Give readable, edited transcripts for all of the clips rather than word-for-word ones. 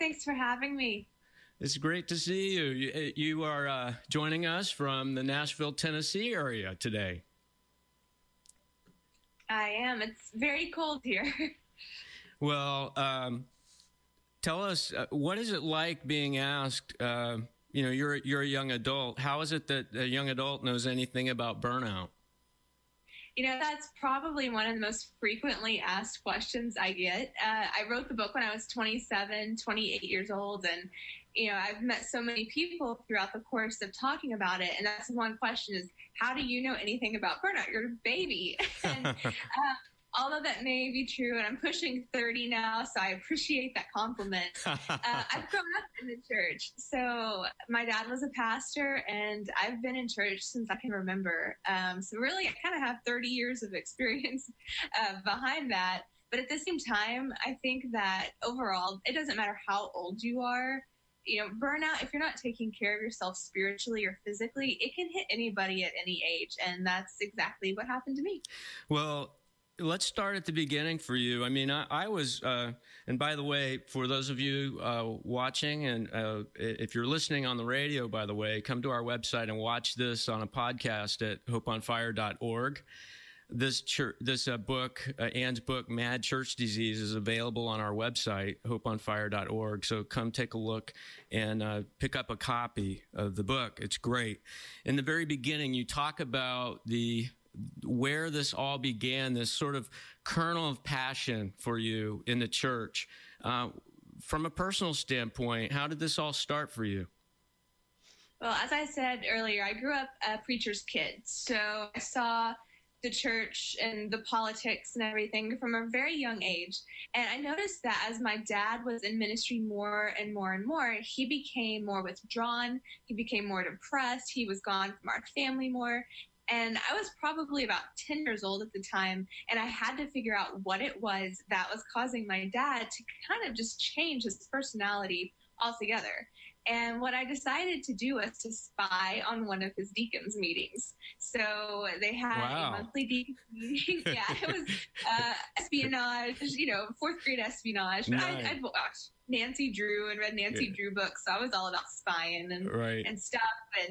Thanks for having me. It's great to see you. You are joining us from the Nashville, Tennessee area today. I am. It's very cold here. Well, tell us, what is it like being asked, you're a young adult. How is it that a young adult knows anything about burnout? That's probably one of the most frequently asked questions I get. I wrote the book when I was 27, 28 years old, and I've met so many people throughout the course of talking about it. And that's one question is, how do you know anything about burnout? You're a baby. And although that may be true, and I'm pushing 30 now, so I appreciate that compliment. I've grown up in the church. So my dad was a pastor, and I've been in church since I can remember. So really, I kind of have 30 years of experience behind that. But at the same time, I think that overall, it doesn't matter how old you are. Burnout, if you're not taking care of yourself spiritually or physically, it can hit anybody at any age. And that's exactly what happened to me. Well, let's start at the beginning for you. I mean, I was, and by the way, for those of you watching, and if you're listening on the radio, by the way, come to our website and watch this on a podcast at hopeonfire.org. This book, Ann's book, Mad Church Disease, is available on our website, hopeonfire.org. So come take a look and pick up a copy of the book. It's great. In the very beginning, you talk about where this all began, this sort of kernel of passion for you in the church. From a personal standpoint, how did this all start for you? Well, as I said earlier, I grew up a preacher's kid. So I saw the church and the politics and everything from a very young age. And I noticed that as my dad was in ministry more and more and more, he became more withdrawn. He became more depressed. He was gone from our family more. And I was probably about 10 years old at the time, and I had to figure out what it was that was causing my dad to kind of just change his personality altogether. And what I decided to do was to spy on one of his deacons meetings. So they had a monthly deacons meeting. Yeah, it was espionage, fourth grade espionage. But Nice. I'd watched Nancy Drew and read Nancy Drew books. So I was all about spying and stuff,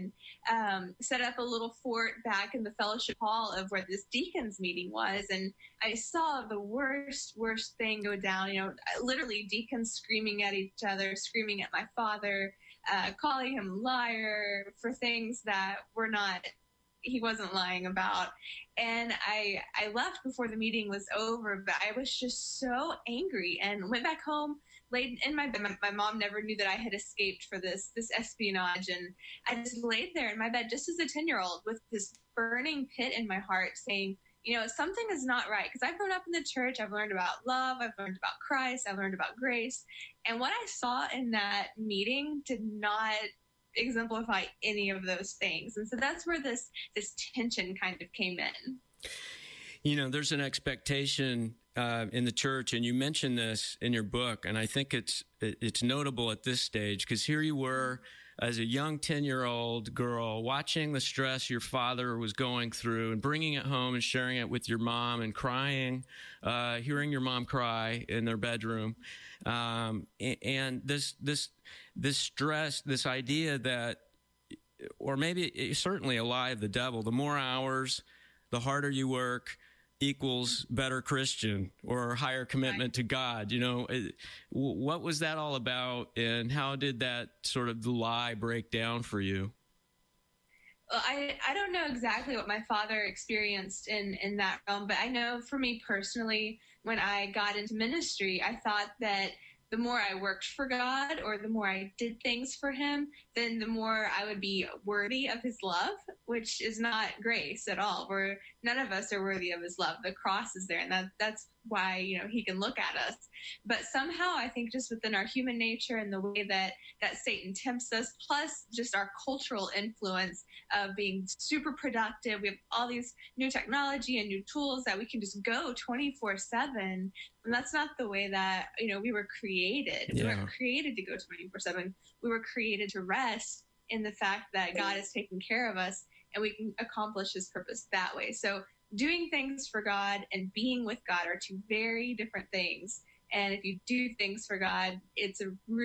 and set up a little fort back in the fellowship hall of where this deacons meeting was. And I saw the worst thing go down, literally deacons screaming at each other, screaming at my father, calling him liar for things that he wasn't lying about. And I left before the meeting was over, but I was just so angry and went back home, laid in my bed. My mom never knew that I had escaped for this espionage. And I just laid there in my bed just as a 10-year-old with this burning pit in my heart saying, something is not right. Because I've grown up in the church. I've learned about love. I've learned about Christ. I've learned about grace. And what I saw in that meeting did not exemplify any of those things. And so that's where this tension kind of came in. There's an expectation in the church, and you mentioned this in your book, and I think it's notable at this stage because here you were as a young 10-year-old girl watching the stress your father was going through and bringing it home and sharing it with your mom and crying, hearing your mom cry in their bedroom, and this stress, this idea that, or maybe certainly a lie of the devil, the more hours, the harder you work, equals better Christian or higher commitment to God. What was that all about, and how did that sort of lie break down for you? Well, I don't know exactly what my father experienced in that realm, but I know for me personally, when I got into ministry, I thought that the more I worked for God or the more I did things for him, then the more I would be worthy of his love, which is not grace at all. None of us are worthy of his love. The cross is there, and that's why, he can look at us. But somehow I think just within our human nature and the way that Satan tempts us, plus just our cultural influence of being super productive, we have all these new technology and new tools that we can just go 24/7. And that's not the way that, we were created. We weren't created to go 24/7. We were created to rest in the fact that God is taking care of us and we can accomplish his purpose that way. So doing things for God and being with God are two very different things. And if you do things for God, it's a